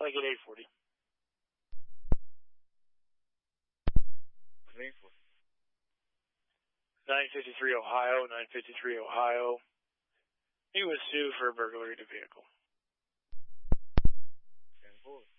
like at 8:40. 953 Ohio, 953 Ohio. He was sued for burglary of the vehicle. 10-4.